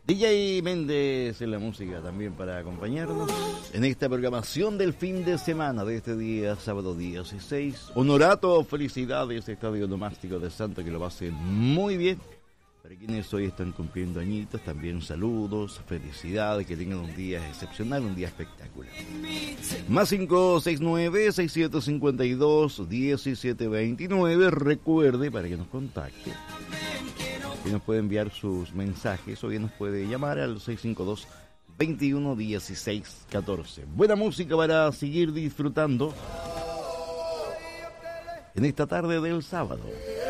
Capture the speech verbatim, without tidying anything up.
D J Méndez en la música también para acompañarnos en esta programación del fin de semana de este día, sábado dieciséis. Honorato, felicidades, Estadio Domástico de Santa, que lo pasen muy bien. Para quienes hoy están cumpliendo añitos, también saludos, felicidades, que tengan un día excepcional, un día espectacular. Más cinco seis nueve, seis siete cinco dos, uno siete dos nueve, recuerde para que nos contacte. Y nos puede enviar sus mensajes o bien nos puede llamar al seis cinco dos, veintiuno dieciséis catorce. Buena música para seguir disfrutando en esta tarde del sábado.